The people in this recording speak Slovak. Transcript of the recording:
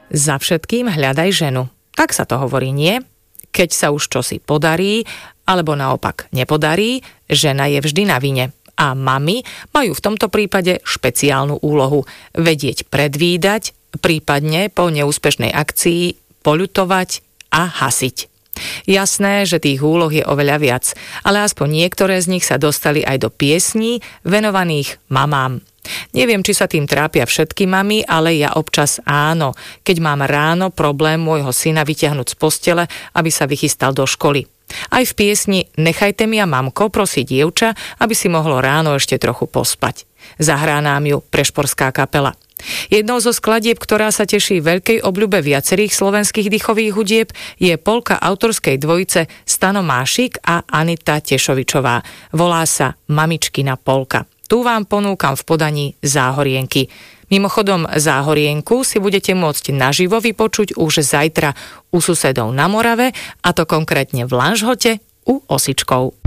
Za všetkým hľadaj ženu. Tak sa to hovorí, nie? Keď sa už čosi podarí, alebo naopak nepodarí, žena je vždy na vine. A mami majú v tomto prípade špeciálnu úlohu vedieť predvídať, prípadne po neúspešnej akcii poľutovať a hasiť. Jasné, že tých úloh je oveľa viac, ale aspoň niektoré z nich sa dostali aj do piesní venovaných mamám. Neviem, či sa tým trápia všetky mami, ale ja občas áno, keď mám ráno problém môjho syna vyťahnuť z postele, aby sa vychystal do školy. Aj v piesni Nechajte mi a mamko prosí dievča, aby si mohlo ráno ešte trochu pospať. Zahrá nám ju Prešporská kapela. Jednou zo skladieb, ktorá sa teší veľkej obľube viacerých slovenských dýchových hudieb, je polka autorskej dvojice Stano Mášik a Anita Tešovičová. Volá sa Mamičkina polka. Tu vám ponúkam v podaní Záhorienky. Mimochodom, Záhorienku si budete môcť naživo vypočuť už zajtra u susedov na Morave, a to konkrétne v Lanžhote u Osičkov.